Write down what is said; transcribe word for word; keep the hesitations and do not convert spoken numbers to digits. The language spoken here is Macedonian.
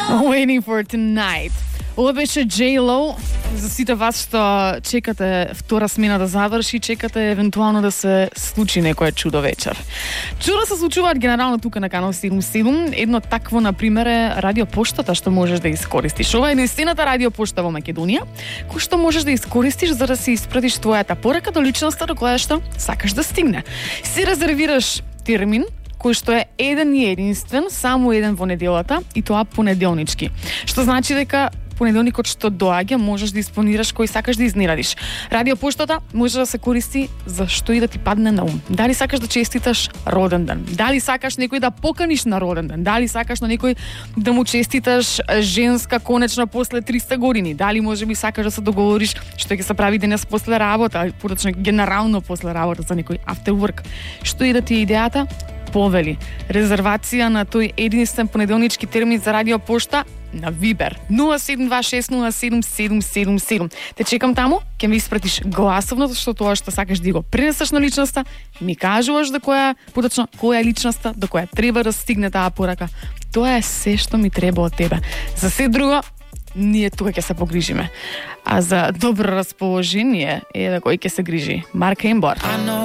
Waiting for tonight. Ова беше J Lo. За сите вас што чекате втора смена да заврши, чекате евентуално да се случи некое чудо вечер. Чуда се случуваат генерално тука на канал седум седум. Едно такво, например, е радиопоштата што можеш да искористиш. Ова е наистината радиопошта во Македонија, кој што можеш да искористиш за да си испратиш твојата порака до личноста до која што сакаш да стигне. Си резервираш термин кој што е еден и единствен, само еден во неделата, и тоа понеделнички. Што значи дека понеделникот што доаѓа можеш да испланираш кој сакаш да изненадиш. Радиопоштата може да се користи за што и да ти падне на ум. Дали сакаш да честиташ роден ден, дали сакаш некој да поканиш на роден ден, дали сакаш на некој да му честиташ женска конечно после триста години, дали можеби сакаш да се договориш што ќе се прави денес после работа, порачно генерално после работа за некој after work. Што и да ти е идејата, повели. Резервација на тој единствен понеделнички термин за радиопошта на Вибер нула седум два шест нула седум седум седум седум. Те чекам таму, ќе ми испратиш гласовно што тоа што сакаш да го пренесеш на личноста, ми кажуваш до која, поточно која е личноста до која треба да стигне таа порака. Тоа е се што ми треба од тебе. За се друго, ние тука ќе се погрижиме. А за добро расположение е да кој ќе се грижи. Марк Ембор.